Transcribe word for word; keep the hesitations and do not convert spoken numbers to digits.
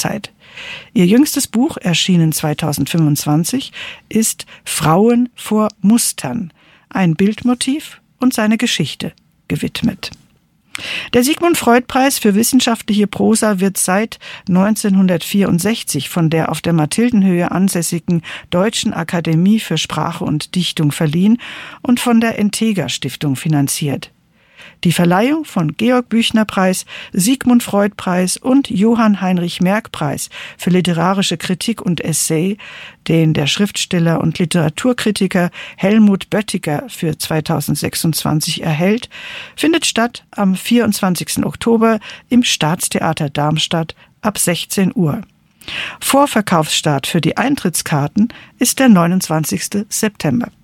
Nachkriegszeit. Ihr jüngstes Buch, erschienen zweitausendfünfundzwanzig, ist Frauen vor Mustern, ein Bildmotiv und seine Geschichte gewidmet. Der Sigmund-Freud-Preis für wissenschaftliche Prosa wird seit neunzehnhundertvierundsechzig von der auf der Mathildenhöhe ansässigen Deutschen Akademie für Sprache und Dichtung verliehen und von der Integer-Stiftung finanziert. Die Verleihung von Georg-Büchner-Preis, Sigmund-Freud-Preis und Johann-Heinrich-Merck-Preis für literarische Kritik und Essay, den der Schriftsteller und Literaturkritiker Helmut Böttiger für zweitausendsechsundzwanzig erhält, findet statt am vierundzwanzigsten Oktober im Staatstheater Darmstadt ab sechzehn Uhr. Vorverkaufsstart für die Eintrittskarten ist der neunundzwanzigsten September.